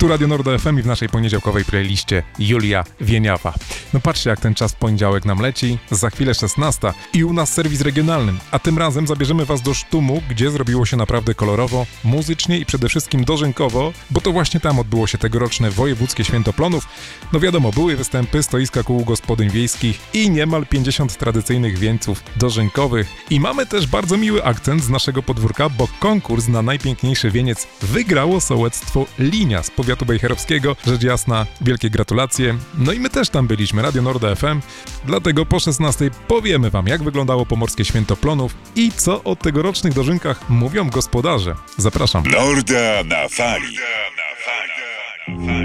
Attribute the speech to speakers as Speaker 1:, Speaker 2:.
Speaker 1: Tu Radio Norda FM i w naszej poniedziałkowej playliście Julia Wieniawa. No patrzcie, jak ten czas w poniedziałek nam leci. Za chwilę 16 i u nas serwis regionalny. A tym razem zabierzemy was do Sztumu, gdzie zrobiło się naprawdę kolorowo, muzycznie i przede wszystkim dożynkowo, bo to właśnie tam odbyło się tegoroczne wojewódzkie święto plonów. No wiadomo, były występy, stoiska kół gospodyń wiejskich i niemal 50 tradycyjnych wieńców dożynkowych. I mamy też bardzo miły akcent z naszego podwórka, bo konkurs na najpiękniejszy wieniec wygrało sołectwo Linia z powiatu bejherowskiego. Rzecz jasna, wielkie gratulacje. No i my też tam byliśmy, Radio Norda FM. Dlatego po 16 powiemy wam, jak wyglądało pomorskie święto plonów i co o tegorocznych dożynkach mówią gospodarze. Zapraszam.
Speaker 2: Norda na fali.